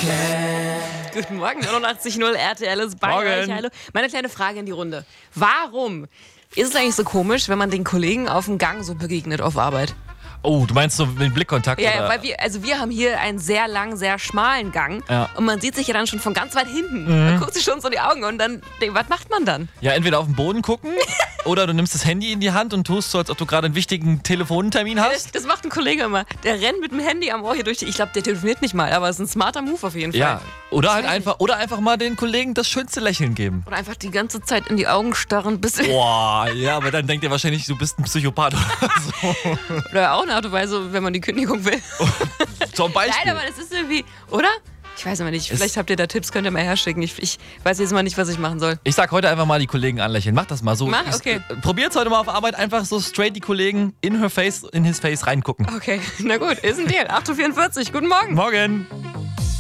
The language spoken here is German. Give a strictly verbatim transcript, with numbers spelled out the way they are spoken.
Guten Morgen, neunundachtzig Komma null R T L ist bei Morgen. euch. Hallo. Meine kleine Frage in die Runde. Warum ist es eigentlich so komisch, wenn man den Kollegen auf dem Gang so begegnet auf Arbeit? Oh, du meinst so mit Blickkontakt? Ja, oder? ja, weil wir, also wir haben hier einen sehr langen, sehr schmalen Gang Ja. und man sieht sich ja dann schon von ganz weit hinten. Mhm. Man guckt sich schon so in die Augen und dann, was macht man dann? Ja, entweder auf den Boden gucken oder du nimmst das Handy in die Hand und tust so, als ob du gerade einen wichtigen Telefontermin hast. Das, das macht ein Kollege immer. Der rennt mit dem Handy am Ohr hier durch die, ich glaube, der telefoniert nicht mal, aber es ist ein smarter Move auf jeden Fall. Ja, oder halt weiß einfach, oder einfach mal den Kollegen das schönste Lächeln geben. Oder einfach die ganze Zeit in die Augen starren, bis Boah, ja, aber dann denkt ihr wahrscheinlich, du bist ein Psychopath oder so. oder auch eine Art und Weise, wenn man die Kündigung will. Zum Beispiel. Nein, aber das ist irgendwie, oder? Ich weiß immer nicht. Es- Vielleicht habt ihr da Tipps, könnt ihr mal herschicken. Ich, ich weiß jetzt mal nicht, was ich machen soll. Ich sag heute einfach mal die Kollegen anlächeln. Mach das mal so. Mach? Okay. Probiert's heute mal auf Arbeit, einfach so straight die Kollegen in her face, in his face reingucken. Okay, na gut, ist ein Deal. acht Uhr vierundvierzig, guten Morgen. Morgen.